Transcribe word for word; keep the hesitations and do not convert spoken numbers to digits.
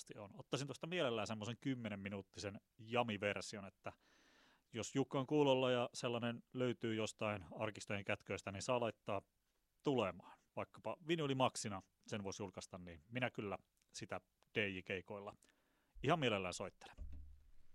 ehdottomasti on. Ottaisin tuosta mielellään semmoisen kymmenen minuuttisen jami-version, että jos Jukka on kuulolla ja sellainen löytyy jostain arkistojen kätköistä, niin saa laittaa tulemaan. Vaikkapa Vinyli Maxina sen voisi julkaista, niin minä kyllä sitä D J-keikoilla ihan mielellään soittelen.